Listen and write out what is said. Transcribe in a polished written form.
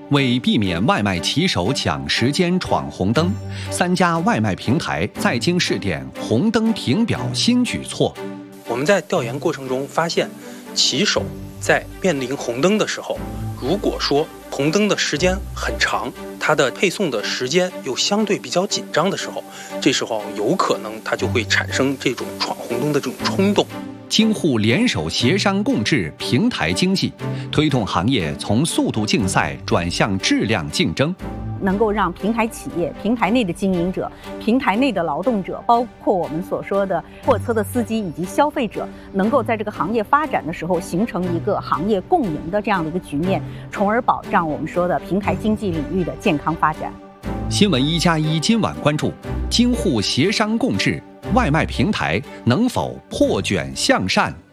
为避免外卖骑手抢时间闯红灯，3家外卖平台在京试点红灯停表新举措。 我们在调研过程中发现，骑手在面临红灯的时候，如果说红灯的时间很长，它的配送的时间又相对比较紧张的时候，这时候有可能它就会产生这种闯红灯的这种冲动。 京沪联手协商共治平台经济，推动行业从速度竞赛转向质量竞争， 能够让平台企业、平台内的经营者、平台内的劳动者，包括我们所说的货车的司机以及消费者，能够在这个行业发展的时候形成一个行业共赢的这样的一个局面，从而保障我们说的平台经济领域的健康发展。 新闻1+1今晚关注：京沪协商共治，外卖平台能否破卷向善？